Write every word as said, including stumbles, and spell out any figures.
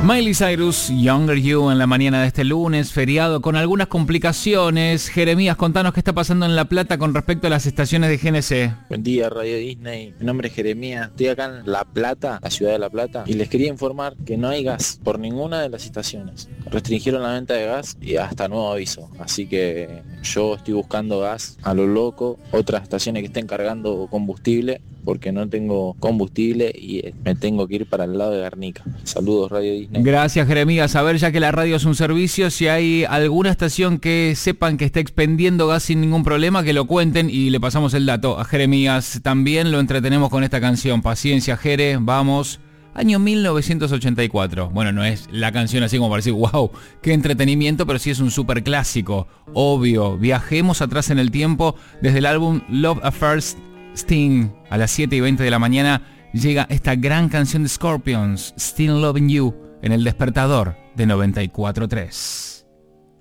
Miley Cyrus, Younger You, en la mañana de este lunes, feriado con algunas complicaciones. Jeremías, contanos qué está pasando en La Plata con respecto a las estaciones de G N C. Buen día, Radio Disney. Mi nombre es Jeremías. Estoy acá en La Plata, la ciudad de La Plata, y les quería informar que no hay gas por ninguna de las estaciones. Restringieron la venta de gas y hasta nuevo aviso. Así que yo estoy buscando gas a lo loco, otras estaciones que estén cargando combustible, porque no tengo combustible y me tengo que ir para el lado de Garnica. Saludos, Radio Disney. Gracias, Jeremías. A ver, ya que la radio es un servicio, si hay alguna estación que sepan que está expendiendo gas sin ningún problema, que lo cuenten y le pasamos el dato a Jeremías. También lo entretenemos con esta canción. Paciencia, Jere, vamos. Año mil novecientos ochenta y cuatro. Bueno, no es la canción así como para decir, wow, qué entretenimiento, pero sí es un súper clásico. Obvio, viajemos atrás en el tiempo desde el álbum Love Affairs Sting. A las siete y veinte de la mañana llega esta gran canción de Scorpions, Still Loving You, en el despertador de noventa y cuatro punto tres.